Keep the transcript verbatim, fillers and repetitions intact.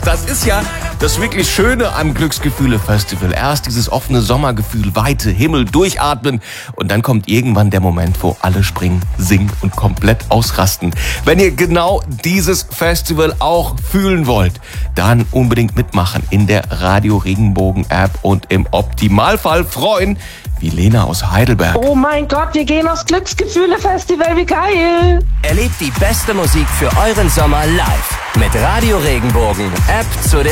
das ist ja das wirklich Schöne am Glücksgefühle-Festival. Erst dieses offene Sommergefühl, Weite, Himmel, durchatmen und dann kommt irgendwann der Moment, wo alle springen, singen und komplett ausrasten. Wenn ihr genau dieses Festival auch fühlen wollt, dann unbedingt mitmachen in der Radio Regenbogen App und im Optimalfall freuen, wie Lena aus Heidelberg. Oh mein Gott, wir gehen aufs Glücksgefühle-Festival, wie geil! Erlebt die beste Musik für euren Sommer live mit Radio Regenbogen, App zu